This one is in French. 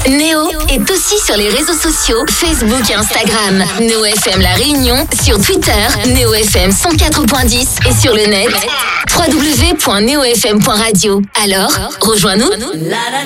Néo est aussi sur les réseaux sociaux, Facebook et Instagram. Néo FM La Réunion, sur Twitter, Néo FM 104.10 et sur le net, www.neofm.radio. Alors, rejoins-nous.